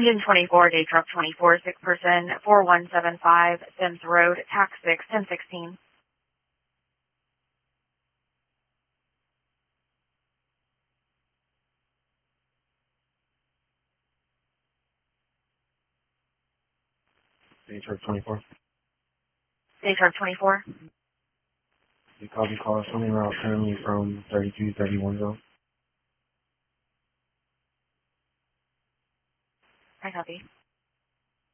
Engine 24, day truck 24, 6 person, 4175 Sims Road, tax 6, 1016. Day truck 24. Day truck 24. You copy call something route currently from 3231 zone. I copy.